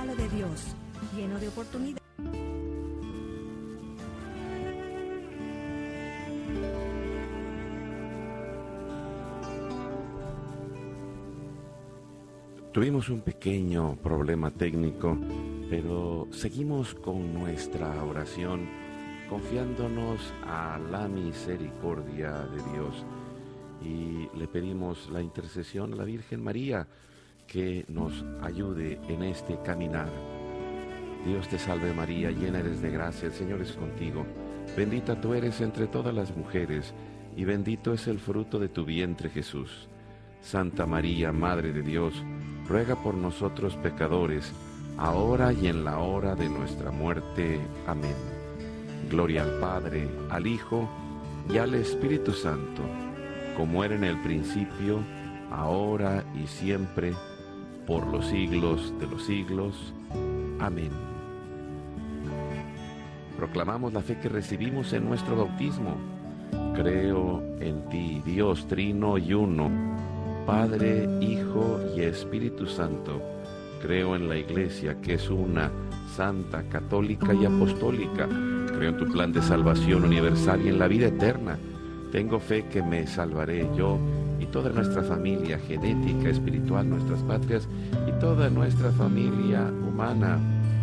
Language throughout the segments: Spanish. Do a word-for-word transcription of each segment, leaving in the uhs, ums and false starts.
regalo de Dios, lleno de oportunidades. Tuvimos un pequeño problema técnico, pero seguimos con nuestra oración, confiándonos a la misericordia de Dios. Y le pedimos la intercesión a la Virgen María, que nos ayude en este caminar. Dios te salve María, llena eres de gracia, el Señor es contigo. Bendita tú eres entre todas las mujeres, y bendito es el fruto de tu vientre Jesús. Santa María, Madre de Dios, ruega por nosotros pecadores, ahora y en la hora de nuestra muerte. Amén. Gloria al Padre, al Hijo y al Espíritu Santo, como era en el principio, ahora y siempre, por los siglos de los siglos. Amén. Proclamamos la fe que recibimos en nuestro bautismo. Creo en ti, Dios trino y uno, Padre, Hijo y Espíritu Santo. Creo en la Iglesia, que es una, santa, católica y apostólica. Creo en tu plan de salvación universal y en la vida eterna. Tengo fe que me salvaré yo y toda nuestra familia genética, espiritual, nuestras patrias y toda nuestra familia humana.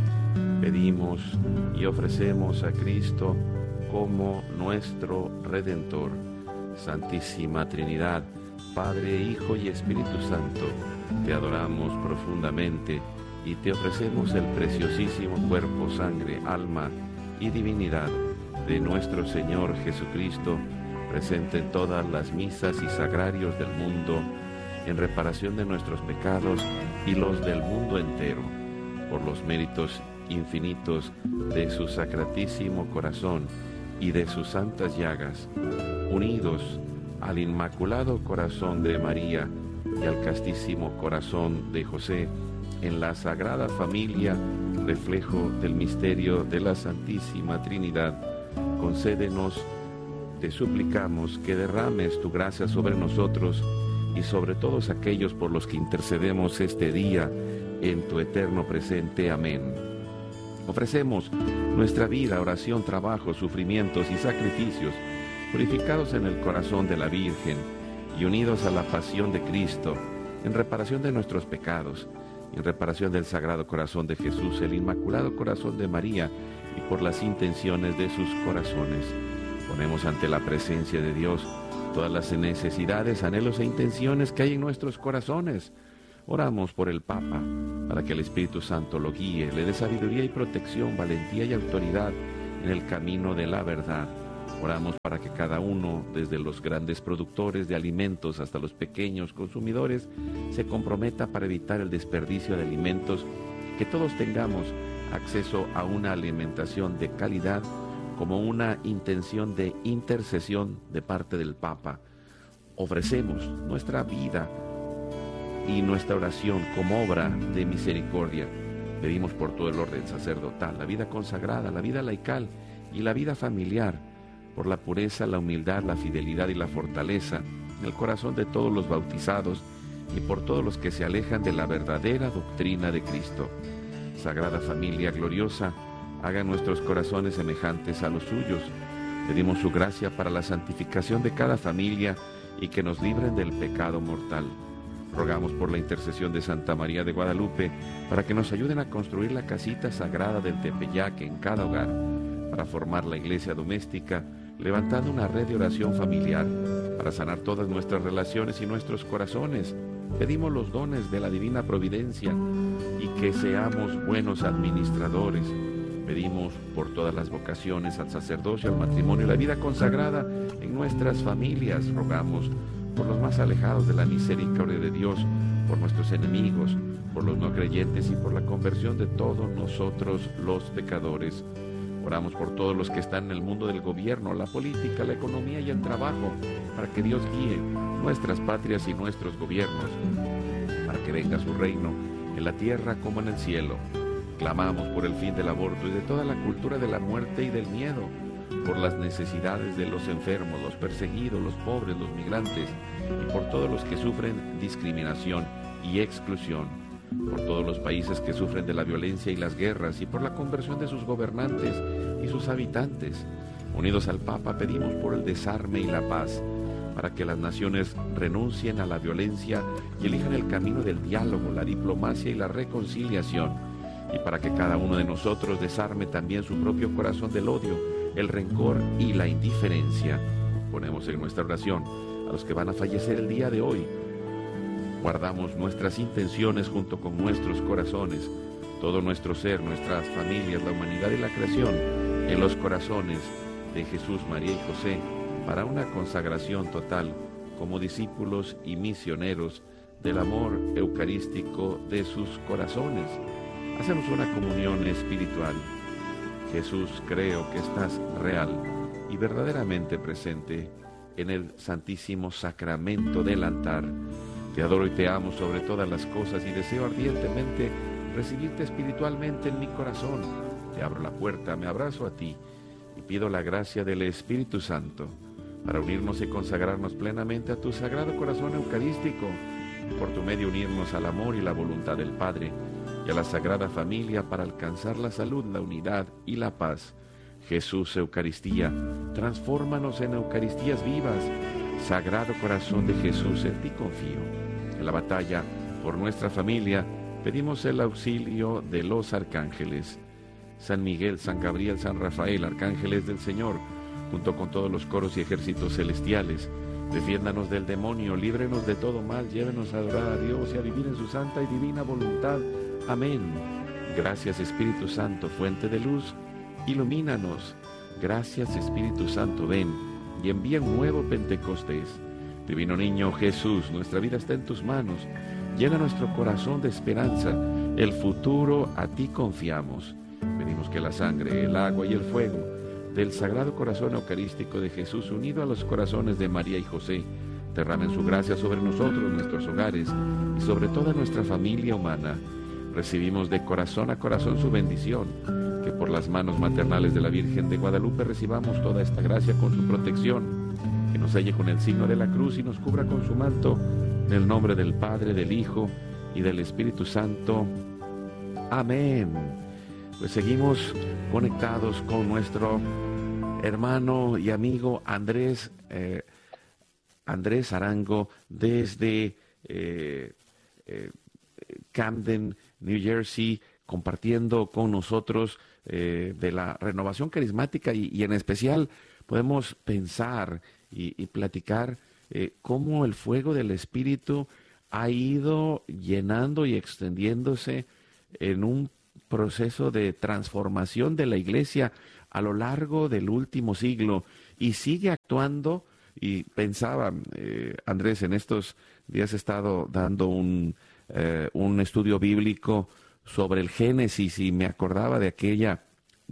Pedimos y ofrecemos a Cristo como nuestro Redentor. Santísima Trinidad, Padre, Hijo y Espíritu Santo, te adoramos profundamente y te ofrecemos el preciosísimo cuerpo, sangre, alma y divinidad de nuestro Señor Jesucristo, presente en todas las misas y sagrarios del mundo, en reparación de nuestros pecados y los del mundo entero, por los méritos infinitos de su sacratísimo corazón y de sus santas llagas, unidos al Inmaculado Corazón de María y al Castísimo Corazón de José, en la Sagrada Familia, reflejo del misterio de la Santísima Trinidad. Concédenos, te suplicamos, que derrames tu gracia sobre nosotros y sobre todos aquellos por los que intercedemos este día en tu eterno presente. Amén. Ofrecemos nuestra vida, oración, trabajo, sufrimientos y sacrificios, purificados en el corazón de la Virgen y unidos a la pasión de Cristo, en reparación de nuestros pecados, en reparación del Sagrado Corazón de Jesús, el Inmaculado Corazón de María, y por las intenciones de sus corazones. Ponemos ante la presencia de Dios todas las necesidades, anhelos e intenciones que hay en nuestros corazones. Oramos por el Papa, para que el Espíritu Santo lo guíe, le dé sabiduría y protección, valentía y autoridad en el camino de la verdad. Oramos para que cada uno, desde los grandes productores de alimentos hasta los pequeños consumidores, se comprometa para evitar el desperdicio de alimentos, que todos tengamos acceso a una alimentación de calidad, como una intención de intercesión de parte del Papa. Ofrecemos nuestra vida y nuestra oración como obra de misericordia. Pedimos por todo el orden sacerdotal, la vida consagrada, la vida laical y la vida familiar, por la pureza, la humildad, la fidelidad y la fortaleza en el corazón de todos los bautizados y por todos los que se alejan de la verdadera doctrina de Cristo. Sagrada Familia gloriosa, haga nuestros corazones semejantes a los suyos. Pedimos su gracia para la santificación de cada familia y que nos libren del pecado mortal. Rogamos por la intercesión de Santa María de Guadalupe para que nos ayuden a construir la casita sagrada del Tepeyac en cada hogar, para formar la iglesia doméstica, levantando una red de oración familiar, para sanar todas nuestras relaciones y nuestros corazones. Pedimos los dones de la divina providencia y que seamos buenos administradores. Pedimos por todas las vocaciones al sacerdocio, al matrimonio y la vida consagrada en nuestras familias. Rogamos por los más alejados de la misericordia de Dios, por nuestros enemigos, por los no creyentes y por la conversión de todos nosotros los pecadores. Oramos por todos los que están en el mundo del gobierno, la política, la economía y el trabajo, para que Dios guíe nuestras patrias y nuestros gobiernos, para que venga su reino en la tierra como en el cielo. Clamamos por el fin del aborto y de toda la cultura de la muerte y del miedo, por las necesidades de los enfermos, los perseguidos, los pobres, los migrantes, y por todos los que sufren discriminación y exclusión. por todos los países que sufren de la violencia y las guerras y por la conversión de sus gobernantes y sus habitantes. Unidos al Papa pedimos por el desarme y la paz, para que las naciones renuncien a la violencia y elijan el camino del diálogo, la diplomacia y la reconciliación, y para que cada uno de nosotros desarme también su propio corazón del odio, el rencor y la indiferencia. Ponemos en nuestra oración a los que van a fallecer el día de hoy. Guardamos nuestras intenciones junto con nuestros corazones, todo nuestro ser, nuestras familias, la humanidad y la creación, en los corazones de Jesús, María y José, para una consagración total como discípulos y misioneros del amor eucarístico de sus corazones. Hacemos una comunión espiritual. Jesús, creo que estás real y verdaderamente presente en el Santísimo Sacramento del altar. Te adoro y te amo sobre todas las cosas y deseo ardientemente recibirte espiritualmente en mi corazón. Te abro la puerta, me abrazo a ti y pido la gracia del Espíritu Santo para unirnos y consagrarnos plenamente a tu Sagrado Corazón Eucarístico, por tu medio unirnos al amor y la voluntad del Padre y a la Sagrada Familia para alcanzar la salud, la unidad y la paz. Jesús, Eucaristía, transfórmanos en Eucaristías vivas. Sagrado Corazón de Jesús, en ti confío. En la batalla por nuestra familia pedimos el auxilio de los arcángeles. San Miguel, San Gabriel, San Rafael, arcángeles del Señor, junto con todos los coros y ejércitos celestiales, defiéndanos del demonio, líbrenos de todo mal, llévenos a adorar a Dios y a vivir en su santa y divina voluntad. Amén. Gracias, Espíritu Santo, fuente de luz, ilumínanos. Gracias, Espíritu Santo, ven y envía un nuevo Pentecostés. Divino Niño Jesús, nuestra vida está en tus manos. Llena nuestro corazón de esperanza. El futuro a ti confiamos. Pedimos que la sangre, el agua y el fuego del Sagrado Corazón Eucarístico de Jesús, unido a los corazones de María y José, derramen su gracia sobre nosotros, nuestros hogares y sobre toda nuestra familia humana. Recibimos de corazón a corazón su bendición, que por las manos maternales de la Virgen de Guadalupe recibamos toda esta gracia con su protección, que nos selle con el signo de la cruz y nos cubra con su manto, en el nombre del Padre, del Hijo y del Espíritu Santo. Amén. Pues seguimos conectados con nuestro hermano y amigo Andrés, eh, Andrés Arango, desde eh, eh, Camden, New Jersey, compartiendo con nosotros eh, de la renovación carismática y, y en especial podemos pensar y, y platicar eh, cómo el fuego del Espíritu ha ido llenando y extendiéndose en un proceso de transformación de la Iglesia a lo largo del último siglo y sigue actuando. Y pensaba, eh, Andrés, en estos días he estado dando un, eh, un estudio bíblico sobre el Génesis y me acordaba de aquella,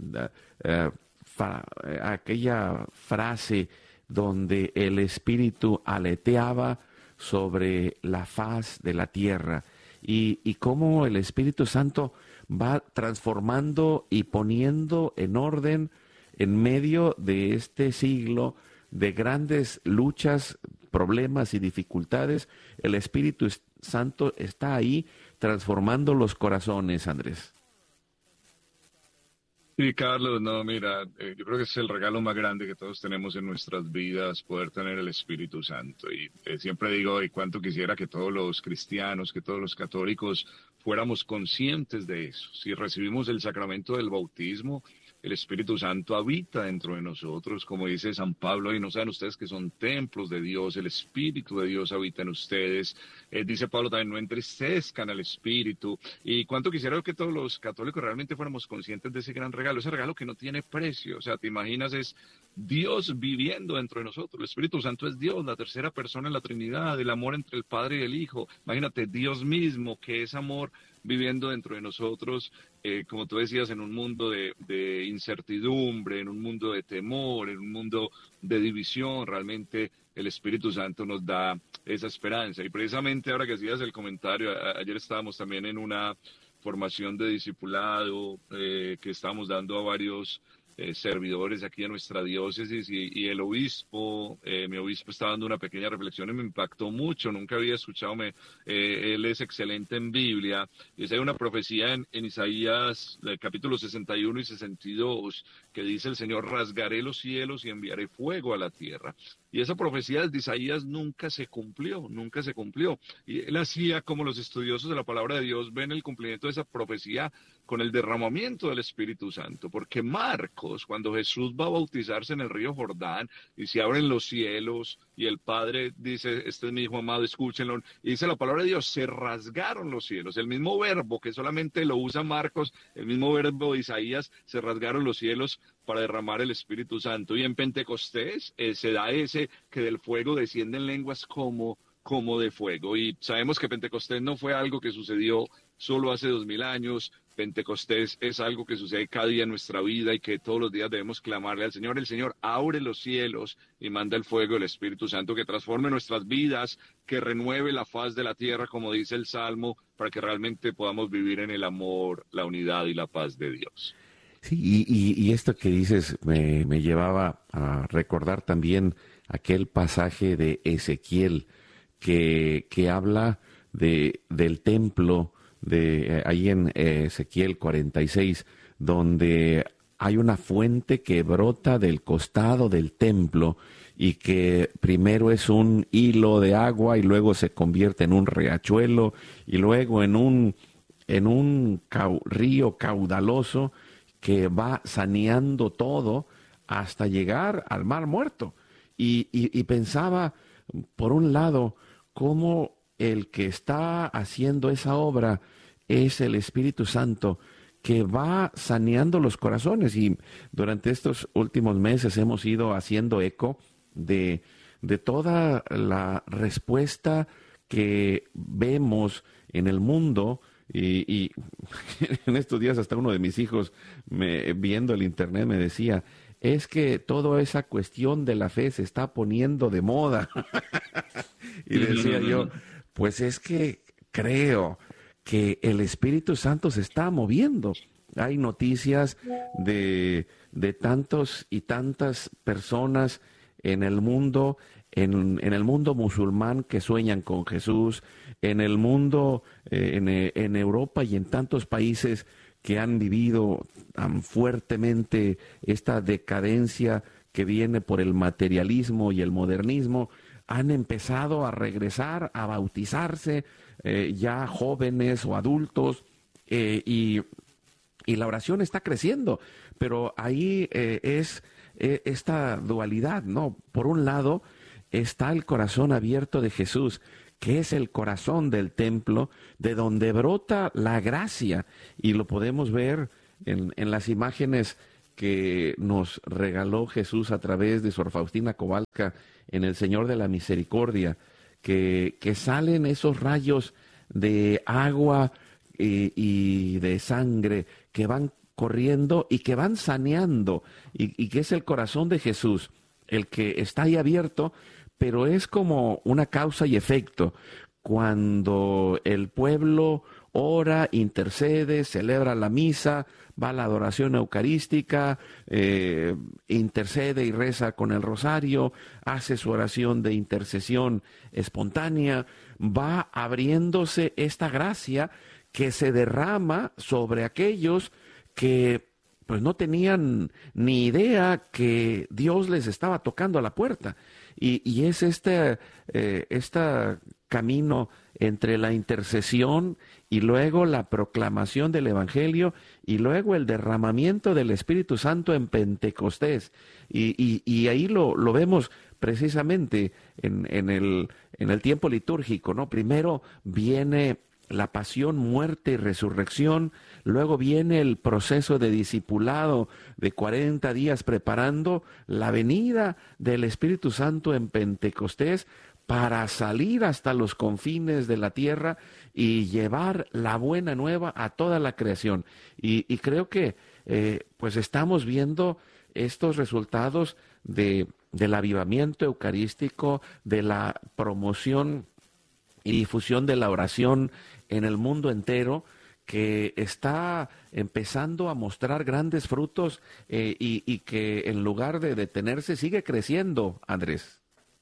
uh, fa, aquella frase donde el Espíritu aleteaba sobre la faz de la tierra y, y cómo el Espíritu Santo va transformando y poniendo en orden en medio de este siglo de grandes luchas, problemas y dificultades. El Espíritu Santo está ahí transformando los corazones, Andrés. Sí, Carlos, no, mira, eh, yo creo que es el regalo más grande que todos tenemos en nuestras vidas, poder tener el Espíritu Santo. Y eh, siempre digo, y cuánto quisiera que todos los cristianos, que todos los católicos fuéramos conscientes de eso. Si recibimos el sacramento del bautismo, el Espíritu Santo habita dentro de nosotros, como dice San Pablo, y no saben ustedes que son templos de Dios, el Espíritu de Dios habita en ustedes. Eh, dice Pablo también, no entristezcan al Espíritu. Y cuánto quisiera que todos los católicos realmente fuéramos conscientes de ese gran regalo, ese regalo que no tiene precio. O sea, te imaginas, es Dios viviendo dentro de nosotros. El Espíritu Santo es Dios, la tercera persona en la Trinidad, el amor entre el Padre y el Hijo. Imagínate, Dios mismo, que es amor, viviendo dentro de nosotros, eh, como tú decías, en un mundo de, de incertidumbre, en un mundo de temor, en un mundo de división. Realmente el Espíritu Santo nos da esa esperanza. Y precisamente ahora que hacías el comentario, a, ayer estábamos también en una formación de discipulado eh, que estábamos dando a varios eh, servidores aquí en nuestra diócesis y, y el obispo, eh, mi obispo estaba dando una pequeña reflexión y me impactó mucho, nunca había escuchado, me, eh, él es excelente en Biblia, y es, hay una profecía en, en Isaías, del capítulo sesenta y uno y sesenta y dos, que dice: el Señor, rasgaré los cielos y enviaré fuego a la tierra. Y esa profecía de Isaías nunca se cumplió, nunca se cumplió. Y él hacía como los estudiosos de la palabra de Dios ven el cumplimiento de esa profecía con el derramamiento del Espíritu Santo. Porque Marcos, cuando Jesús va a bautizarse en el río Jordán y se abren los cielos y el Padre dice: este es mi Hijo amado, escúchenlo. Y dice la palabra de Dios: se rasgaron los cielos. El mismo verbo que solamente lo usa Marcos, el mismo verbo de Isaías, se rasgaron los cielos para derramar el Espíritu Santo. Y en Pentecostés eh, se da ese que del fuego descienden lenguas como, como de fuego. Y sabemos que Pentecostés no fue algo que sucedió solo hace dos mil años. Pentecostés es algo que sucede cada día en nuestra vida y que todos los días debemos clamarle al Señor. El Señor abre los cielos y manda el fuego del Espíritu Santo que transforme nuestras vidas, que renueve la faz de la tierra, como dice el Salmo, para que realmente podamos vivir en el amor, la unidad y la paz de Dios. Sí, y, y, y esto que dices me, me llevaba a recordar también aquel pasaje de Ezequiel que, que habla de, del templo, de ahí en Ezequiel cuarenta y seis, donde hay una fuente que brota del costado del templo y que primero es un hilo de agua y luego se convierte en un riachuelo y luego en un, en un cau, río caudaloso que va saneando todo hasta llegar al Mar Muerto. Y, y, y pensaba, por un lado, cómo el que está haciendo esa obra es el Espíritu Santo, que va saneando los corazones. Y durante estos últimos meses hemos ido haciendo eco de, de toda la respuesta que vemos en el mundo. Y, y en estos días hasta uno de mis hijos, me, viendo el internet, me decía: es que toda esa cuestión de la fe se está poniendo de moda. Y decía yo, pues es que creo que el Espíritu Santo se está moviendo. Hay noticias de, de tantos y tantas personas en el mundo, en, en el mundo musulmán, que sueñan con Jesús, en el mundo, eh, en, en Europa y en tantos países que han vivido tan fuertemente esta decadencia que viene por el materialismo y el modernismo, han empezado a regresar, a bautizarse, eh, ya jóvenes o adultos, eh, y, y la oración está creciendo, pero ahí eh, es eh, esta dualidad, ¿no? Por un lado está el corazón abierto de Jesús, que es el corazón del templo, de donde brota la gracia, y lo podemos ver en, en las imágenes que nos regaló Jesús a través de Sor Faustina Kowalska en El Señor de la Misericordia, que, que salen esos rayos de agua y, y de sangre que van corriendo y que van saneando, y, y que es el corazón de Jesús, el que está ahí abierto, pero es como una causa y efecto. Cuando el pueblo ora, intercede, celebra la misa, va a la adoración eucarística, eh, intercede y reza con el rosario, hace su oración de intercesión espontánea, va abriéndose esta gracia que se derrama sobre aquellos que pues no tenían ni idea que Dios les estaba tocando a la puerta. Y, y es este, eh, este camino entre la intercesión y luego la proclamación del Evangelio y luego el derramamiento del Espíritu Santo en Pentecostés. Y, y, y ahí lo, lo vemos precisamente en, en, el, en el tiempo litúrgico, ¿no? Primero viene la pasión, muerte y resurrección, luego viene el proceso de discipulado de cuarenta días preparando la venida del Espíritu Santo en Pentecostés para salir hasta los confines de la tierra y llevar la buena nueva a toda la creación. Y, y creo que eh, pues estamos viendo estos resultados de, del avivamiento eucarístico, de la promoción y difusión de la oración en el mundo entero, que está empezando a mostrar grandes frutos eh, y, y que en lugar de detenerse sigue creciendo, Andrés.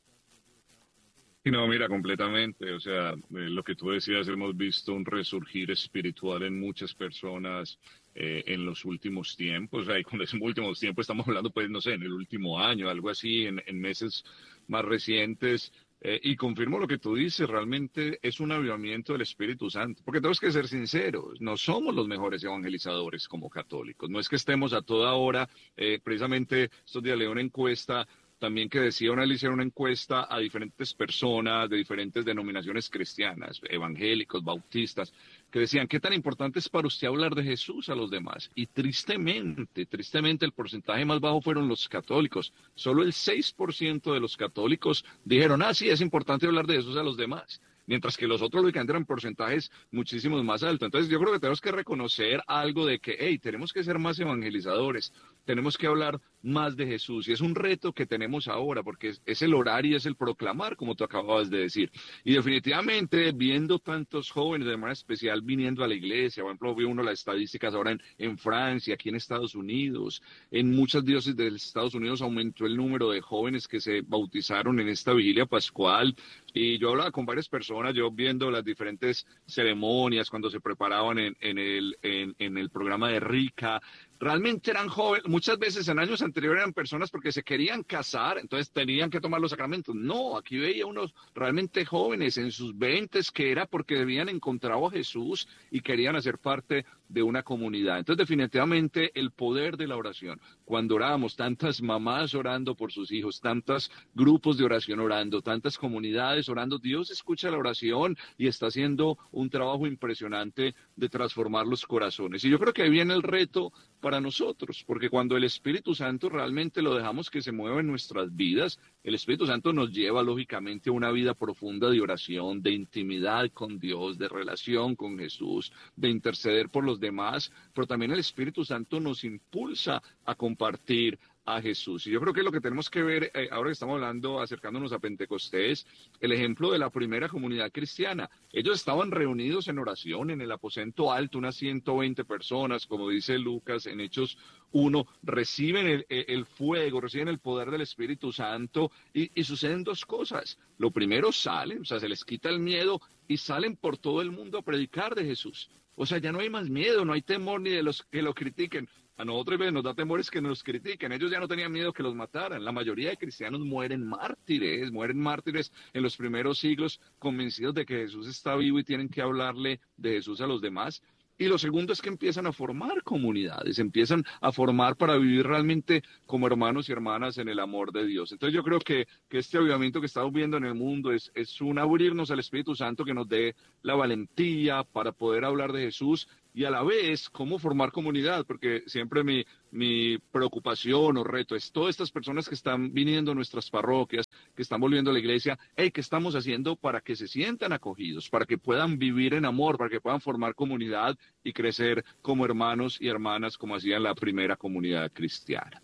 Y no, mira, completamente. O sea, eh, lo que tú decías, hemos visto un resurgir espiritual en muchas personas eh, en los últimos tiempos. O sea, y cuando decimos últimos tiempos, estamos hablando, pues, no sé, en el último año, algo así, en, en meses más recientes. Eh, y confirmo lo que tú dices, realmente es un avivamiento del Espíritu Santo. Porque tenemos que ser sinceros, no somos los mejores evangelizadores como católicos. No es que estemos a toda hora, eh, precisamente estos días leí una encuesta también que decía, una, le hicieron una encuesta a diferentes personas de diferentes denominaciones cristianas, evangélicos, bautistas, que decían, ¿qué tan importante es para usted hablar de Jesús a los demás? Y tristemente, tristemente el porcentaje más bajo fueron los católicos. Solo el seis por ciento de los católicos dijeron, ah, sí, es importante hablar de Jesús a los demás. Mientras que los otros lógicamente eran porcentajes muchísimos más altos. Entonces yo creo que tenemos que reconocer algo de que, hey, tenemos que ser más evangelizadores, tenemos que hablar más de Jesús. Y es un reto que tenemos ahora, porque es, es el orar y es el proclamar, como tú acababas de decir. Y definitivamente, viendo tantos jóvenes, de manera especial, viniendo a la iglesia, por ejemplo, vio uno las estadísticas ahora en, en Francia, aquí en Estados Unidos, en muchas diócesis de Estados Unidos aumentó el número de jóvenes que se bautizaron en esta vigilia pascual. Y yo hablaba con varias personas, yo viendo las diferentes ceremonias cuando se preparaban en, en, el, en, en el programa de Rica. Realmente eran jóvenes, muchas veces en años anteriores eran personas porque se querían casar, entonces tenían que tomar los sacramentos. No, aquí veía unos realmente jóvenes en sus veintes que era porque habían encontrado a Jesús y querían hacer parte de una comunidad. Entonces definitivamente el poder de la oración, cuando orábamos, tantas mamás orando por sus hijos, tantos grupos de oración orando, tantas comunidades orando, Dios escucha la oración y está haciendo un trabajo impresionante de transformar los corazones. Y yo creo que ahí viene el reto para nosotros, porque cuando el Espíritu Santo realmente lo dejamos que se mueva en nuestras vidas, el Espíritu Santo nos lleva lógicamente a una vida profunda de oración, de intimidad con Dios, de relación con Jesús, de interceder por los demás, pero también el Espíritu Santo nos impulsa a compartir a Jesús. Y yo creo que lo que tenemos que ver, eh, ahora que estamos hablando, acercándonos a Pentecostés, el ejemplo de la primera comunidad cristiana. Ellos estaban reunidos en oración en el aposento alto, unas ciento veinte personas, como dice Lucas en Hechos uno, reciben el, el fuego, reciben el poder del Espíritu Santo y, y suceden dos cosas. Lo primero, salen, o sea, se les quita el miedo y salen por todo el mundo a predicar de Jesús. O sea, ya no hay más miedo, no hay temor ni de los que lo critiquen. A nosotros nos da temores que nos critiquen. Ellos ya no tenían miedo que los mataran. La mayoría de cristianos mueren mártires, mueren mártires en los primeros siglos, convencidos de que Jesús está vivo y tienen que hablarle de Jesús a los demás. Y lo segundo es que empiezan a formar comunidades, empiezan a formar para vivir realmente como hermanos y hermanas en el amor de Dios. Entonces yo creo que, que este avivamiento que estamos viendo en el mundo es, es un abrirnos al Espíritu Santo que nos dé la valentía para poder hablar de Jesús y a la vez cómo formar comunidad, porque siempre mi, mi preocupación o reto es todas estas personas que están viniendo a nuestras parroquias, que están volviendo a la iglesia, hey, ¿qué estamos haciendo para que se sientan acogidos, para que puedan vivir en amor, para que puedan formar comunidad y crecer como hermanos y hermanas como hacían la primera comunidad cristiana?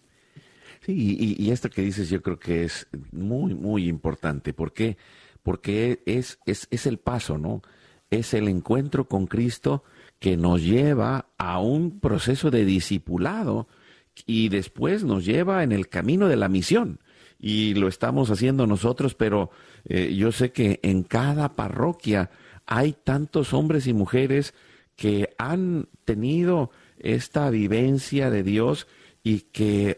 Sí, y, y esto que dices yo creo que es muy, muy importante. ¿Por qué? Porque es, es, es el paso, ¿no? Es el encuentro con Cristo que nos lleva a un proceso de discipulado y después nos lleva en el camino de la misión. Y lo estamos haciendo nosotros, pero eh, yo sé que en cada parroquia hay tantos hombres y mujeres que han tenido esta vivencia de Dios y que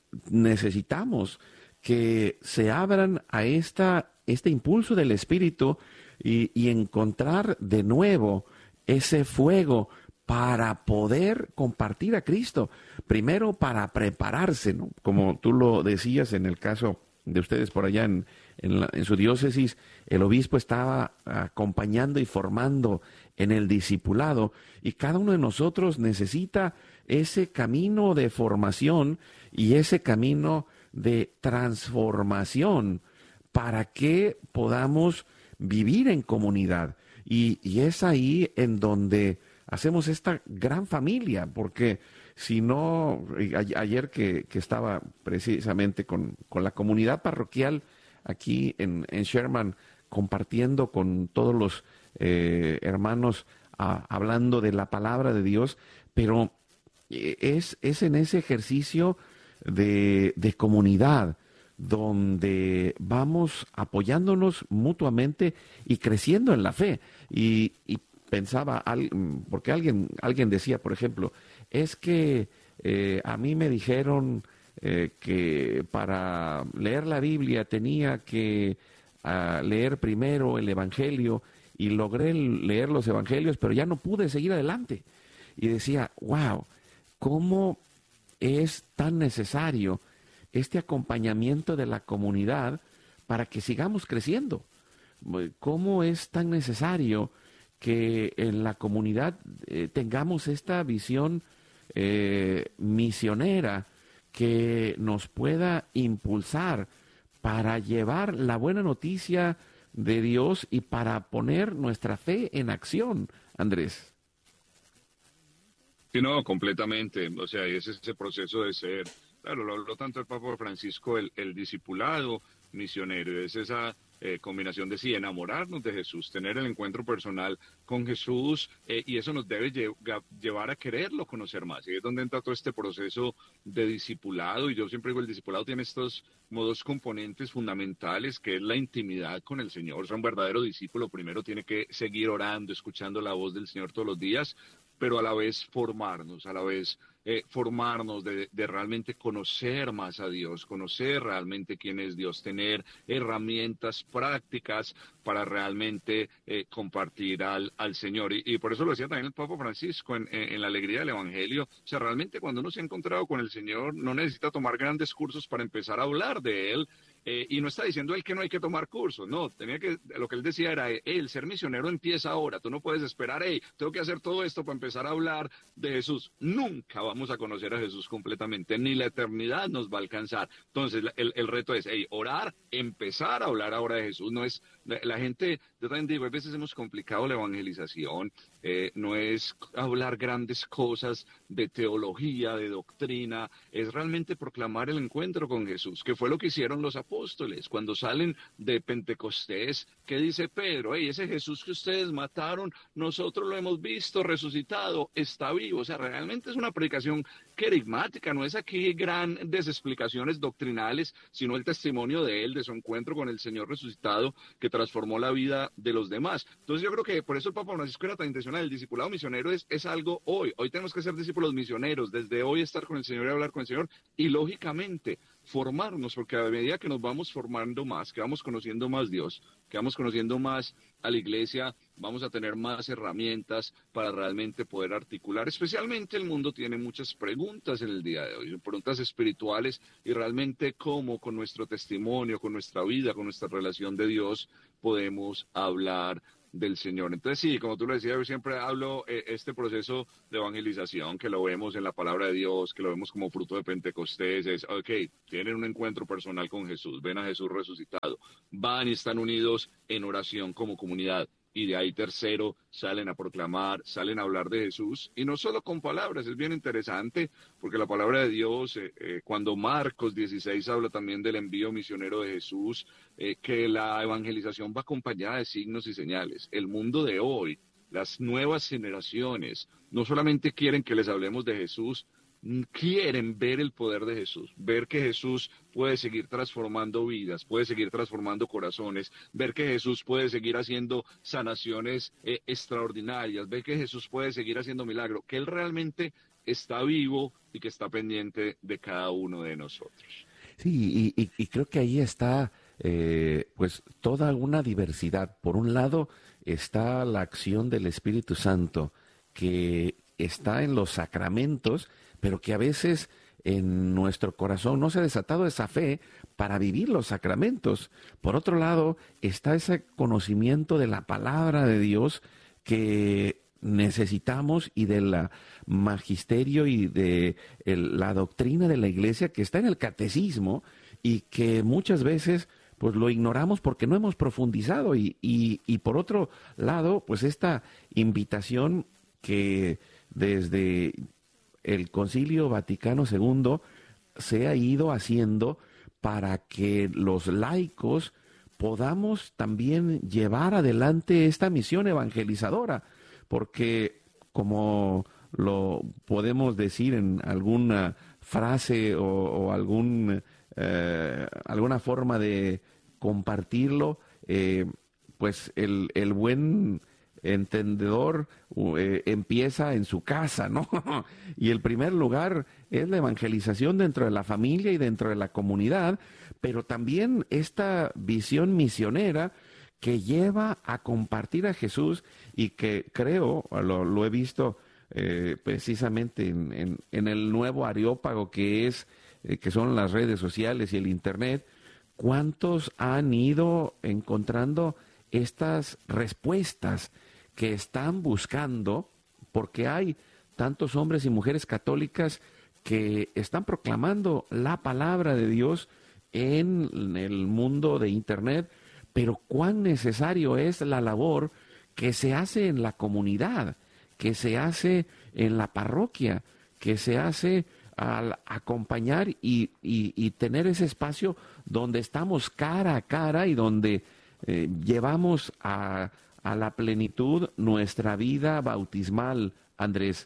necesitamos que se abran a esta, este impulso del Espíritu y, y encontrar de nuevo ese fuego para poder compartir a Cristo. Primero para prepararse, ¿no? Como tú lo decías en el caso de ustedes por allá en, en, la, en su diócesis, el obispo estaba acompañando y formando en el discipulado, y cada uno de nosotros necesita ese camino de formación y ese camino de transformación para que podamos vivir en comunidad. Y, y es ahí en donde hacemos esta gran familia, porque si no, a, ayer que, que estaba precisamente con, con la comunidad parroquial aquí en, en Sherman, compartiendo con todos los eh, hermanos a, hablando de la palabra de Dios, pero es, es en ese ejercicio de, de comunidad donde vamos apoyándonos mutuamente y creciendo en la fe. Y, y pensaba, porque alguien, alguien decía, por ejemplo, es que eh, a mí me dijeron eh, que para leer la Biblia tenía que uh, leer primero el Evangelio, y logré leer los Evangelios, pero ya no pude seguir adelante. Y decía, wow, ¿cómo es tan necesario este acompañamiento de la comunidad para que sigamos creciendo? ¿Cómo es tan necesario que en la comunidad eh, tengamos esta visión eh, misionera que nos pueda impulsar para llevar la buena noticia de Dios y para poner nuestra fe en acción, Andrés? Sí, no, completamente. O sea, es ese proceso de ser, claro, lo habló tanto el Papa Francisco, el, el discipulado misionero, es esa eh, combinación de sí, enamorarnos de Jesús, tener el encuentro personal con Jesús, eh, y eso nos debe lle llevar a quererlo conocer más. Y es donde entra todo este proceso de discipulado, y yo siempre digo, el discipulado tiene estos como dos componentes fundamentales, que es la intimidad con el Señor. O sea, un verdadero discípulo primero tiene que seguir orando, escuchando la voz del Señor todos los días, pero a la vez formarnos, a la vez eh, formarnos de, de realmente conocer más a Dios, conocer realmente quién es Dios, tener herramientas prácticas para realmente eh, compartir al, al Señor. Y, y por eso lo decía también el Papa Francisco en, en, en la alegría del Evangelio. O sea, realmente cuando uno se ha encontrado con el Señor, no necesita tomar grandes cursos para empezar a hablar de Él. Eh, y no está diciendo él que no hay que tomar cursos, no, tenía que, lo que él decía era, hey, el ser misionero empieza ahora, tú no puedes esperar, hey, tengo que hacer todo esto para empezar a hablar de Jesús. Nunca vamos a conocer a Jesús completamente, ni la eternidad nos va a alcanzar. Entonces, el, el reto es, hey, orar, empezar a hablar ahora de Jesús. No es, la, la gente, yo también digo, a veces hemos complicado la evangelización, eh, no es hablar grandes cosas de teología, de doctrina, es realmente proclamar el encuentro con Jesús, que fue lo que hicieron los apóstoles cuando salen de Pentecostés. ¿Qué dice Pedro? Hey, ese Jesús que ustedes mataron, nosotros lo hemos visto resucitado, está vivo. O sea, realmente es una predicación querigmática, no es aquí grandes explicaciones doctrinales, sino el testimonio de él, de su encuentro con el Señor resucitado, que transformó la vida de los demás. Entonces yo creo que por eso el Papa Francisco era tan intencional. El discipulado misionero es, es algo hoy. Hoy tenemos que ser discípulos misioneros, desde hoy estar con el Señor y hablar con el Señor, y lógicamente formarnos, porque a medida que nos vamos formando más, que vamos conociendo más Dios, que vamos conociendo más a la iglesia, vamos a tener más herramientas para realmente poder articular. Especialmente el mundo tiene muchas preguntas en el día de hoy, preguntas espirituales, y realmente cómo con nuestro testimonio, con nuestra vida, con nuestra relación de Dios, podemos hablar del Señor. Entonces sí, como tú lo decías, yo siempre hablo eh, este proceso de evangelización, que lo vemos en la palabra de Dios, que lo vemos como fruto de Pentecostés, es, ok, tienen un encuentro personal con Jesús, ven a Jesús resucitado, van y están unidos en oración como comunidad, y de ahí tercero, salen a proclamar, salen a hablar de Jesús, y no solo con palabras. Es bien interesante, porque la palabra de Dios, eh, eh, cuando Marcos dieciséis habla también del envío misionero de Jesús, eh, que la evangelización va acompañada de signos y señales. El mundo de hoy, las nuevas generaciones, no solamente quieren que les hablemos de Jesús, quieren ver el poder de Jesús, ver que Jesús puede seguir transformando vidas, puede seguir transformando corazones, ver que Jesús puede seguir haciendo sanaciones eh, extraordinarias, ver que Jesús puede seguir haciendo milagros, que Él realmente está vivo y que está pendiente de cada uno de nosotros. Sí, y, y, y creo que ahí está eh, pues toda una diversidad. Por un lado está la acción del Espíritu Santo, que está en los sacramentos, pero que a veces en nuestro corazón no se ha desatado esa fe para vivir los sacramentos. Por otro lado, está ese conocimiento de la palabra de Dios que necesitamos, y del magisterio y de el, la doctrina de la iglesia que está en el catecismo, y que muchas veces pues lo ignoramos porque no hemos profundizado. Y, y, y por otro lado, pues esta invitación que desde el Concilio Vaticano segundo se ha ido haciendo para que los laicos podamos también llevar adelante esta misión evangelizadora, porque como lo podemos decir en alguna frase o, o algún, eh, alguna forma de compartirlo, eh, pues el, el buen entendedor eh, empieza en su casa, ¿no? Y el primer lugar es la evangelización dentro de la familia y dentro de la comunidad, pero también esta visión misionera que lleva a compartir a Jesús y que creo, lo, lo he visto eh, precisamente en, en, en el nuevo Areópago que es, eh, que son las redes sociales y el Internet, cuántos han ido encontrando estas respuestas que están buscando, porque hay tantos hombres y mujeres católicas que están proclamando la palabra de Dios en el mundo de Internet, pero cuán necesario es la labor que se hace en la comunidad, que se hace en la parroquia, que se hace al acompañar y, y, y tener ese espacio donde estamos cara a cara y donde eh, llevamos a, a la plenitud nuestra vida bautismal, Andrés.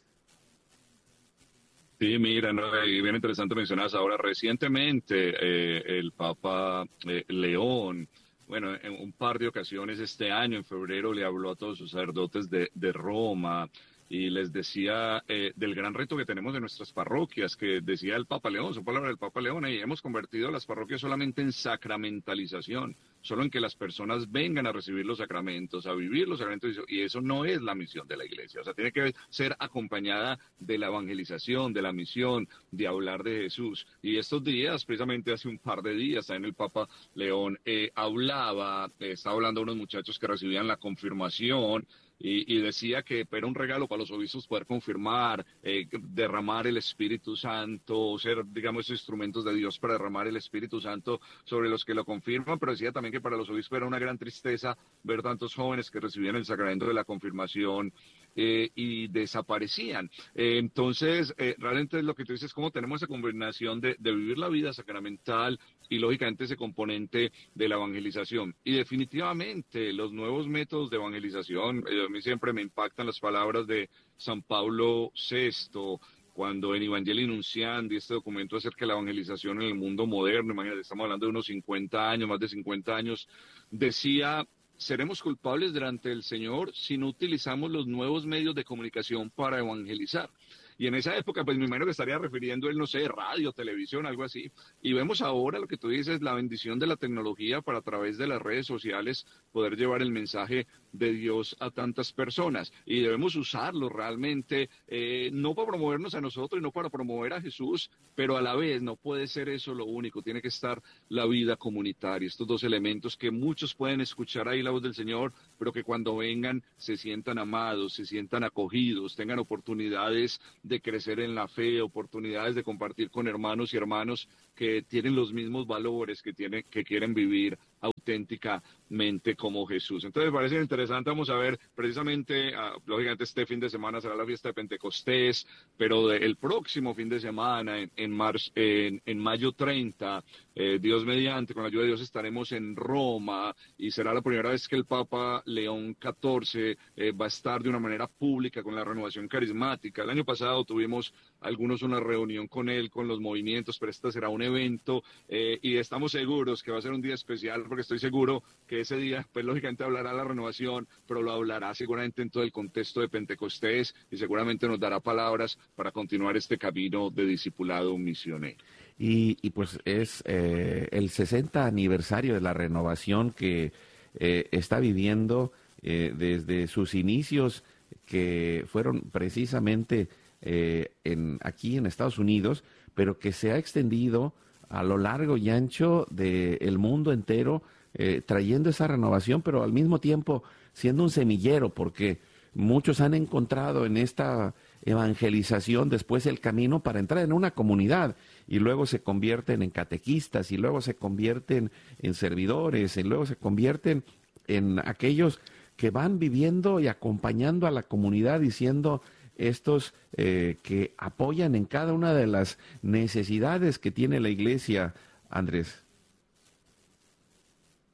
Sí, mira, no, y bien interesante mencionas ahora recientemente eh, el Papa eh, León, bueno, en un par de ocasiones este año, en febrero, le habló a todos los sacerdotes de, de Roma y les decía eh, del gran reto que tenemos en nuestras parroquias, que decía el Papa León, su palabra del Papa León, y hemos convertido las parroquias solamente en sacramentalización, solo en que las personas vengan a recibir los sacramentos, a vivir los sacramentos, y eso no es la misión de la Iglesia. O sea, tiene que ser acompañada de la evangelización, de la misión, de hablar de Jesús. Y estos días, precisamente hace un par de días, también el Papa León eh, hablaba, eh, estaba hablando a unos muchachos que recibían la confirmación, Y, y decía que era un regalo para los obispos poder confirmar, eh, derramar el Espíritu Santo, ser, digamos, instrumentos de Dios para derramar el Espíritu Santo sobre los que lo confirman, pero decía también que para los obispos era una gran tristeza ver tantos jóvenes que recibían el sacramento de la confirmación eh, y desaparecían. Eh, entonces, eh, realmente lo que tú dices es cómo tenemos esa combinación de, de vivir la vida sacramental y lógicamente ese componente de la evangelización. Y definitivamente los nuevos métodos de evangelización, eh, a mí siempre me impactan las palabras de San Pablo sexto, cuando en Evangelii Nunciandi, este documento acerca de la evangelización en el mundo moderno, imagínate, estamos hablando de unos cincuenta años, más de cincuenta años, decía: seremos culpables delante del Señor si no utilizamos los nuevos medios de comunicación para evangelizar. Y en esa época, pues me imagino que estaría refiriendo él, no sé, radio, televisión, algo así. Y vemos ahora lo que tú dices, la bendición de la tecnología para a través de las redes sociales poder llevar el mensaje de Dios a tantas personas. Y debemos usarlo realmente, eh, no para promovernos a nosotros y no para promover a Jesús, pero a la vez no puede ser eso lo único. Tiene que estar la vida comunitaria, estos dos elementos que muchos pueden escuchar ahí la voz del Señor, pero que cuando vengan se sientan amados, se sientan acogidos, tengan oportunidades de crecer en la fe, oportunidades de compartir con hermanos y hermanos que tienen los mismos valores, que tienen, que quieren vivir auténticamente como Jesús. Entonces me parece interesante, vamos a ver precisamente, uh, lógicamente este fin de semana será la fiesta de Pentecostés, pero de, el próximo fin de semana, en, en, marzo, en, en mayo treinta, eh, Dios mediante, con la ayuda de Dios estaremos en Roma y será la primera vez que el Papa León catorce eh, va a estar de una manera pública con la renovación carismática. El año pasado tuvimos algunos una reunión con él, con los movimientos, pero este será un evento eh, y estamos seguros que va a ser un día especial porque estoy seguro que ese día, pues lógicamente hablará la renovación, pero lo hablará seguramente en todo el contexto de Pentecostés y seguramente nos dará palabras para continuar este camino de discipulado misionero. Y, y pues es eh, el sesenta aniversario de la renovación que eh, está viviendo eh, desde sus inicios, que fueron precisamente eh, en, aquí en Estados Unidos, pero que se ha extendido a lo largo y ancho del mundo entero, eh, trayendo esa renovación, pero al mismo tiempo siendo un semillero, porque muchos han encontrado en esta evangelización después el camino para entrar en una comunidad y luego se convierten en catequistas y luego se convierten en servidores y luego se convierten en aquellos que van viviendo y acompañando a la comunidad y siendo estos eh, que apoyan en cada una de las necesidades que tiene la iglesia, Andrés.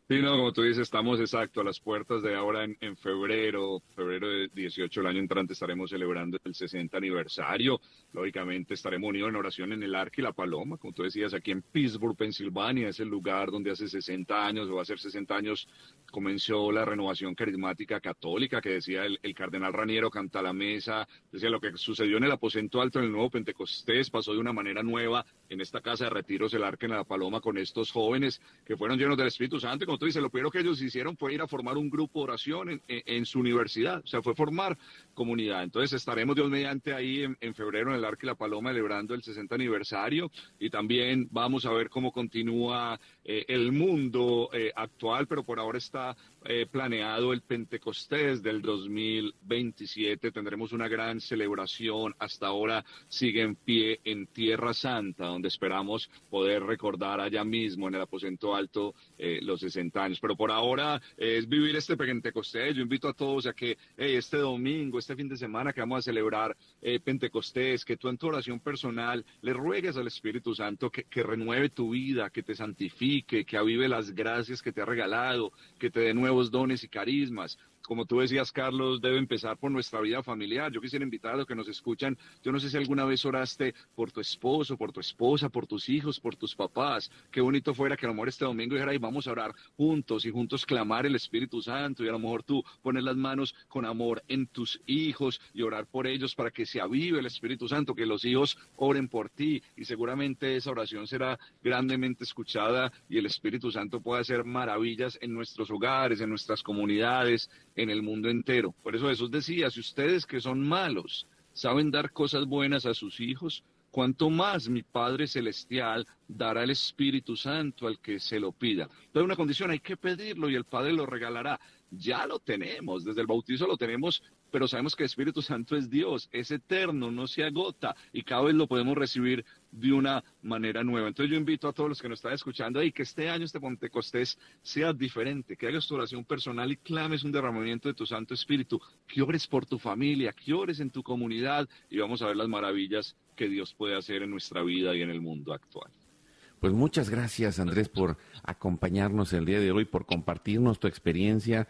Sí, no, como tú dices, estamos exacto a las puertas de ahora en, en febrero, febrero de dieciocho, el año entrante estaremos celebrando el sesenta aniversario. Lógicamente estaremos unidos en oración en el Arca y la Paloma, como tú decías, aquí en Pittsburgh, Pensilvania, es el lugar donde hace sesenta años, o va a ser sesenta años, comenzó la renovación carismática católica, que decía el, el cardenal Raniero Cantalamessa, decía lo que sucedió en el aposento alto en el nuevo Pentecostés, pasó de una manera nueva en esta casa de retiros, el Arca y la Paloma, con estos jóvenes que fueron llenos del Espíritu Santo. Como tú dices, lo primero que ellos hicieron fue ir a formar un grupo de oración en, en, en su universidad, o sea, fue formar comunidad. Entonces estaremos Dios mediante ahí en, en febrero en el Arca y la Paloma celebrando el sesenta aniversario, y también vamos a ver cómo continúa eh, el mundo eh, actual, pero por ahora está eh, planeado el Pentecostés del dos mil veintisiete. Tendremos una gran celebración, hasta ahora sigue en pie en Tierra Santa, donde esperamos poder recordar allá mismo en el aposento alto eh, los sesenta años. Pero por ahora eh, es vivir este Pentecostés. Yo invito a todos a que hey, este domingo, este fin de semana que vamos a celebrar eh, Pentecostés, que tú en tu oración personal le ruegues al Espíritu Santo que, que renueve tu vida, que te santifique, que avive las gracias que te ha regalado, que te dé nuevos dones y carismas. Como tú decías, Carlos, debe empezar por nuestra vida familiar. Yo quisiera invitar a los que nos escuchan, yo no sé si alguna vez oraste por tu esposo, por tu esposa, por tus hijos, por tus papás. Qué bonito fuera que a lo mejor este domingo dijera, y vamos a orar juntos y juntos clamar el Espíritu Santo, y a lo mejor tú pones las manos con amor en tus hijos y orar por ellos para que se avive el Espíritu Santo, que los hijos oren por ti, y seguramente esa oración será grandemente escuchada y el Espíritu Santo puede hacer maravillas en nuestros hogares, en nuestras comunidades, en el mundo entero. Por eso Jesús decía, si ustedes que son malos saben dar cosas buenas a sus hijos, cuánto más mi Padre Celestial dará el Espíritu Santo al que se lo pida. Pero una condición, hay que pedirlo y el Padre lo regalará. Ya lo tenemos, desde el bautizo lo tenemos, pero sabemos que el Espíritu Santo es Dios, es eterno, no se agota, y cada vez lo podemos recibir de una manera nueva. Entonces yo invito a todos los que nos están escuchando ahí que este año, este Pentecostés, sea diferente, que hagas tu oración personal y clames un derramamiento de tu Santo Espíritu, que ores por tu familia, que ores en tu comunidad, y vamos a ver las maravillas que Dios puede hacer en nuestra vida y en el mundo actual. Pues muchas gracias, Andrés, por acompañarnos el día de hoy, por compartirnos tu experiencia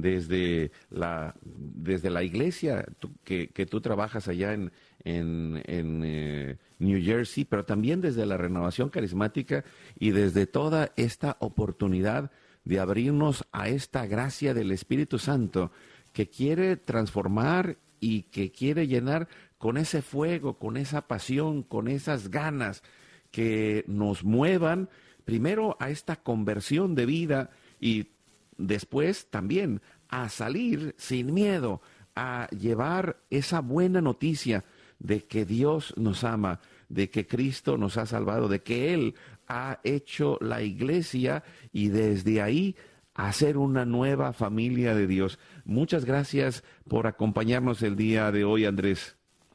desde la desde la iglesia tú, que, que tú trabajas allá en, en, en eh, New Jersey, pero también desde la renovación carismática y desde toda esta oportunidad de abrirnos a esta gracia del Espíritu Santo que quiere transformar y que quiere llenar con ese fuego, con esa pasión, con esas ganas que nos muevan primero a esta conversión de vida y después también a salir sin miedo, a llevar esa buena noticia de que Dios nos ama, de que Cristo nos ha salvado, de que Él ha hecho la iglesia y desde ahí hacer una nueva familia de Dios. Muchas gracias por acompañarnos el día de hoy, Andrés.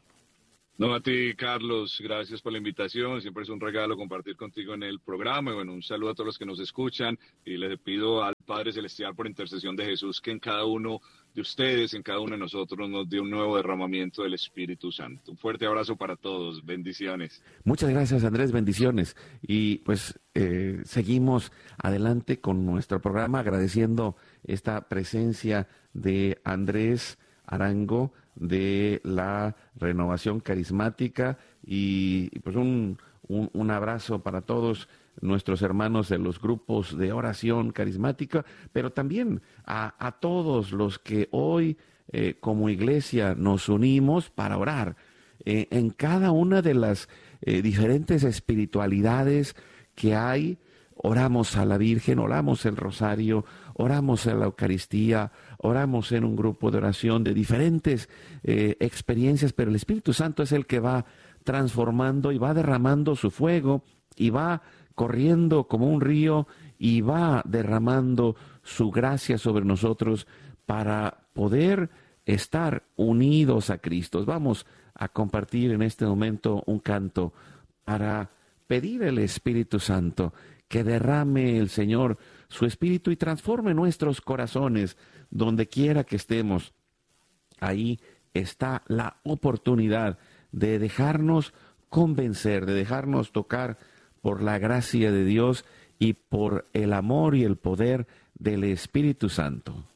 No, a ti, Carlos, gracias por la invitación. Siempre es un regalo compartir contigo en el programa. Y bueno, un saludo a todos los que nos escuchan y les pido al Padre Celestial, por intercesión de Jesús, que en cada uno de ustedes, en cada uno de nosotros, nos dé un nuevo derramamiento del Espíritu Santo. Un fuerte abrazo para todos. Bendiciones. Muchas gracias, Andrés. Bendiciones. Y pues eh, seguimos adelante con nuestro programa, agradeciendo esta presencia de Andrés Arango, de la renovación carismática, y, y pues un, un, un abrazo para todos nuestros hermanos de los grupos de oración carismática, pero también a, a todos los que hoy eh, como iglesia nos unimos para orar eh, en cada una de las eh, diferentes espiritualidades que hay. Oramos a la Virgen, oramos el rosario, oramos en la Eucaristía, oramos en un grupo de oración de diferentes eh, experiencias, pero el Espíritu Santo es el que va transformando y va derramando su fuego y va corriendo como un río y va derramando su gracia sobre nosotros para poder estar unidos a Cristo. Vamos a compartir en este momento un canto para pedir al Espíritu Santo que derrame el Señor su Espíritu y transforme nuestros corazones donde quiera que estemos. Ahí está la oportunidad de dejarnos convencer, de dejarnos tocar por la gracia de Dios y por el amor y el poder del Espíritu Santo.